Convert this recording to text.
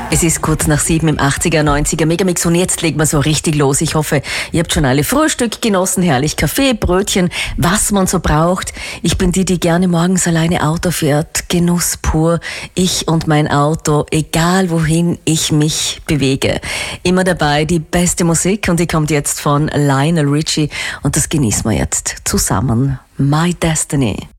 Es ist kurz nach 7 im 80er, 90er Megamix und jetzt legen wir so richtig los. Ich hoffe, ihr habt schon alle Frühstück genossen, herrlich Kaffee, Brötchen, was man so braucht. Ich bin die gerne morgens alleine Auto fährt. Genuss pur. Ich und mein Auto, egal wohin ich mich bewege. Immer dabei die beste Musik und die kommt jetzt von Lionel Richie und das genießen wir jetzt zusammen. My Destiny.